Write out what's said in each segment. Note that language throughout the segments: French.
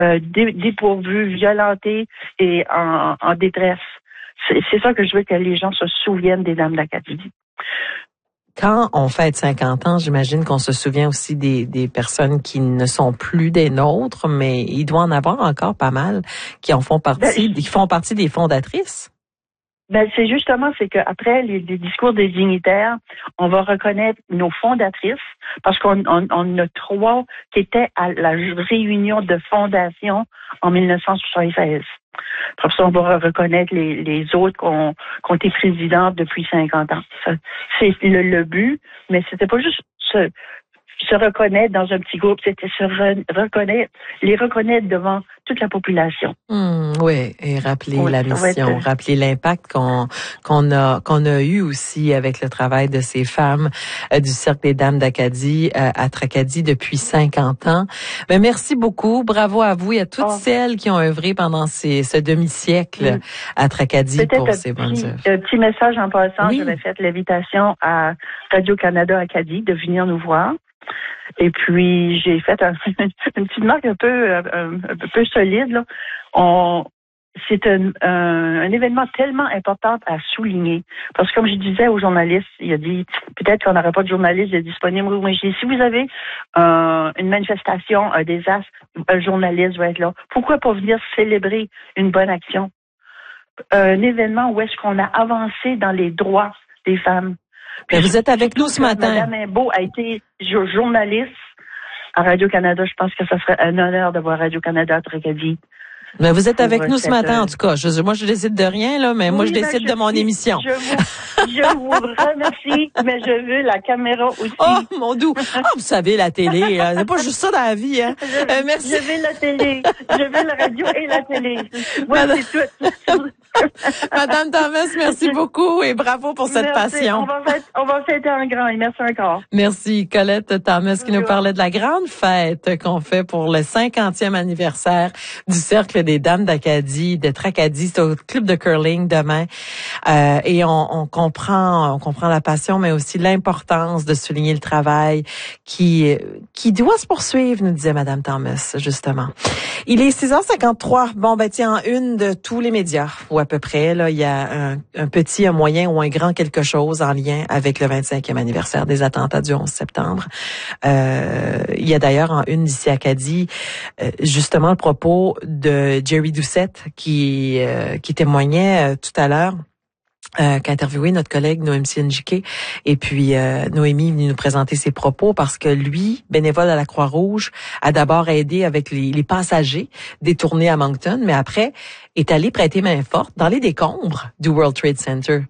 dépourvues, violentées et en détresse. C'est ça que je veux que les gens se souviennent des Dames d'Acadie. Quand on fête 50 ans, j'imagine qu'on se souvient aussi des personnes qui ne sont plus des nôtres, mais il doit en avoir encore pas mal qui en font partie, qui font partie des fondatrices. Ben, c'est qu'après les discours des dignitaires, on va reconnaître nos fondatrices, parce qu'on a 3 qui étaient à la réunion de fondation en 1976. Après ça, on va reconnaître les autres qui ont été présidentes depuis 50 ans. Ça, c'est le but, mais c'était pas juste se reconnaître dans un petit groupe, c'était les reconnaître devant toute la population. Oui, et rappeler la mission, rappeler l'impact qu'on a eu aussi avec le travail de ces femmes du Cercle des Dames d'Acadie à Tracadie depuis 50 ans. Mais merci beaucoup, bravo à vous et à toutes celles qui ont œuvré pendant ce demi-siècle à Tracadie pour ces bonnes œuvres. Un petit message en passant, j'avais fait l'invitation à Radio-Canada Acadie de venir nous voir. Et puis, j'ai fait une petite marque un peu solide, là. C'est un événement tellement important à souligner. Parce que comme je disais aux journalistes, il a dit, peut-être qu'on n'aurait pas de journalistes disponibles. Mais j'ai dit, si vous avez une manifestation, un désastre, un journaliste va être là. Pourquoi pas venir célébrer une bonne action? Un événement où est-ce qu'on a avancé dans les droits des femmes. Puis vous êtes avec nous ce matin. Madame Imbeau a été journaliste à Radio-Canada. Je pense que ça serait un honneur de voir Radio-Canada à Tracadie. Mais vous êtes avec nous ce matin, en tout cas. Moi, je décide de rien, là, mais moi, je décide de mon émission. Je vous remercie, mais je veux la caméra aussi. Oh, mon doux. Vous savez, la télé, c'est pas juste ça dans la vie, hein. Merci. Je veux la télé. Je veux la radio et la télé. Moi, c'est tout. Madame Thomas, merci beaucoup et bravo pour cette passion. On va fêter un grand et merci encore. Merci Colette Thomas qui nous parlait de la grande fête qu'on fait pour le 50e anniversaire du Cercle des Dames d'Acadie, de Tracadie. C'est au club de curling demain. Et on comprend la passion, mais aussi l'importance de souligner le travail qui doit se poursuivre, nous disait Madame Thomas, justement. Il est 6h53. Bon, tiens, en une de tous les médias, ou à peu près, là, il y a un petit, un moyen ou un grand quelque chose en lien avec le 25e anniversaire des attentats du 11 septembre. Il y a d'ailleurs en une d'ici Acadie, justement, le propos de Jerry Doucette qui témoignait tout à l'heure. Qu'a interviewé notre collègue Noémie Njike. Et puis, Noémie est venue nous présenter ses propos parce que lui, bénévole à la Croix-Rouge, a d'abord aidé avec les passagers détournés à Moncton, mais après, est allé prêter main forte dans les décombres du World Trade Center.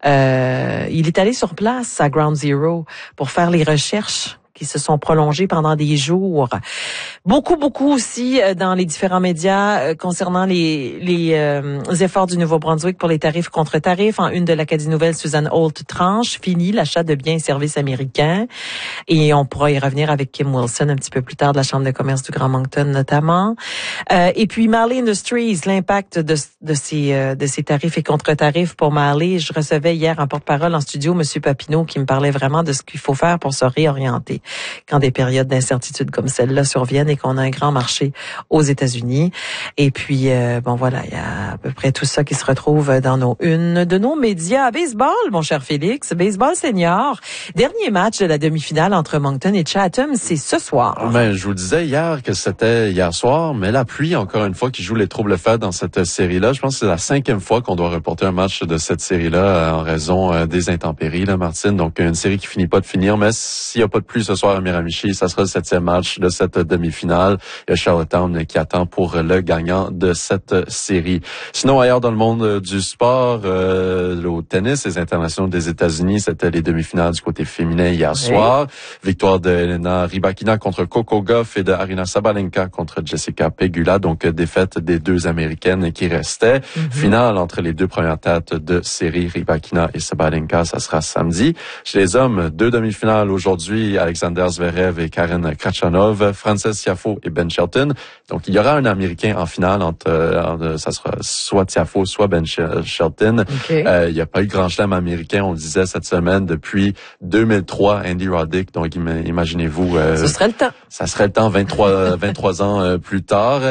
Il est allé sur place à Ground Zero pour faire les recherches qui se sont prolongées pendant des jours. Beaucoup aussi dans les différents médias concernant les efforts du Nouveau-Brunswick pour les tarifs contre tarifs. En une de l'Acadie Nouvelle, Suzanne Holt tranche, fini l'achat de biens et services américains. Et on pourra y revenir avec Kim Wilson un petit peu plus tard de la Chambre de commerce du Grand Moncton notamment. Et puis Marley Industries, l'impact de ces tarifs et contre-tarifs pour Marley. Je recevais hier un porte-parole en studio, Monsieur Papineau, qui me parlait vraiment de ce qu'il faut faire pour se réorienter quand des périodes d'incertitude comme celle-là surviennent et qu'on a un grand marché aux États-Unis. Et puis, voilà, il y a à peu près tout ça qui se retrouve dans nos unes de nos médias. Baseball, mon cher Félix, baseball senior. Dernier match de la demi-finale entre Moncton et Chatham, c'est ce soir. Je vous disais hier que c'était hier soir, mais la pluie, encore une fois, qui joue les troubles faits dans cette série-là. Je pense que c'est la 5e fois qu'on doit reporter un match de cette série-là en raison des intempéries, là, Martine. Donc, une série qui finit pas de finir, mais s'il n'y a pas de pluie ce soir à Miramichi, ça sera le 7e match de cette demi-finale. Il y a Charlottetown qui attend pour le gagnant de cette série. Sinon, ailleurs dans le monde du sport, au tennis, les internationaux des États-Unis, c'était les demi-finales du côté féminin hier soir. Victoire de Elena Rybakina contre Coco Gauff et de Aryna Sabalenka contre Jessica Pegula. Donc, défaite des deux Américaines qui restaient. Finale entre les deux premières têtes de série, Rybakina et Sabalenka, ça sera samedi. Chez les hommes, 2 demi-finales aujourd'hui, Alexander Zverev et Karen Khachanov, Frances Tiafoe et Ben Shelton. Donc, il y aura un Américain en finale ça sera soit Tiafoe, soit Ben Shelton. Okay. Il n'y a pas eu grand chelem américain, on le disait cette semaine, depuis 2003, Andy Roddick. Donc, imaginez-vous. Ce serait le temps. Ça serait le temps 23 ans plus tard.